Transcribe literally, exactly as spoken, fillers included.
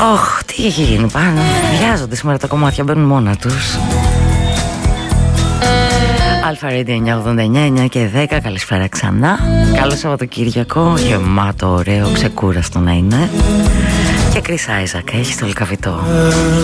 Ωχ, τι έχει γίνει πάνω. Βιάζονται σήμερα τα κομμάτια, μπαίνουν μόνα τους. Αλφα Radio εννιακόσια ογδόντα εννιά, εννιά και δέκα. Καλησπέρα ξανά. Καλό Σαββατοκύριακο. Γεμάτο, ωραίο, ξεκούραστο να είναι. Και Chris Isaac, έχεις το λικαβιτό.